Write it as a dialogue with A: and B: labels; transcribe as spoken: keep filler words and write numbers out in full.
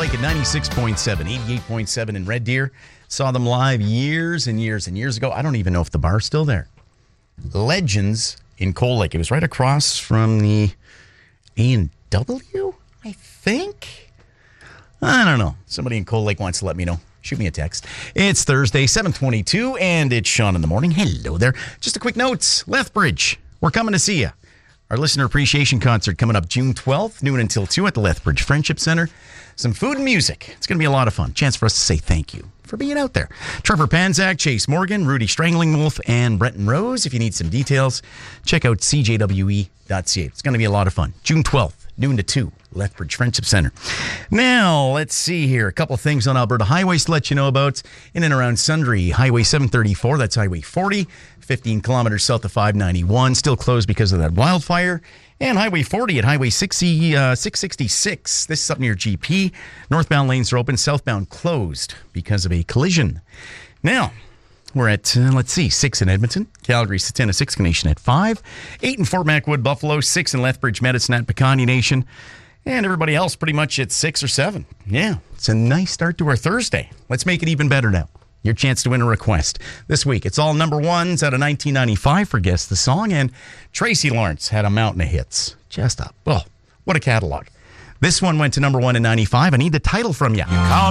A: Lake at ninety-six point seven, eighty-eight point seven in Red Deer. Saw them live years and years and years ago. I don't even know if the bar's still there. Legends in Cold Lake. It was right across from the A and W, I think. I don't know. Somebody in Cold Lake wants to let me know. Shoot me a text. It's Thursday, seven twenty-two, and it's Sean in the morning. Hello there. Just a quick note. Lethbridge, we're coming to see you. Our listener appreciation concert coming up June twelfth, noon until two at the Lethbridge Friendship Center. Some food and music. It's going to be a lot of fun. Chance for us to say thank you for being out there. Trevor Panzak, Chase Morgan, Rudy Strangling Wolf, and Brenton Rose. If you need some details, check out c j w e dot c a. It's going to be a lot of fun. June twelfth, noon to two, Lethbridge Friendship Center. Now, let's see here. A couple of things on Alberta highways to let you know about. In and around Sundre, Highway seven thirty-four, that's Highway forty, fifteen kilometers south of five ninety-one, still closed because of that wildfire. And Highway forty at Highway sixty, uh, six sixty-six. This is up near G P. Northbound lanes are open, southbound closed because of a collision. Now, we're at, uh, let's see, six in Edmonton, Calgary, Satana, Six Nation at five, eight in Fort Macwood, Buffalo, six in Lethbridge, Medicine at Pecani Nation, and everybody else pretty much at six or seven. Yeah, it's a nice start to our Thursday. Let's make it even better now. Your chance to win a request. This week, it's all number ones out of nineteen ninety-five for Guess the Song, and Tracy Lawrence had a mountain of hits. Just up. Well, what a catalog. This one went to number one in ninety-five. I need the title from you. You call